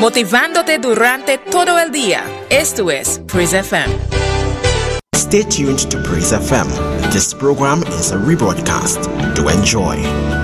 motivándote durante todo el día. Esto es Praise FM. Stay tuned to Praise FM. This program is a rebroadcast. Do enjoy.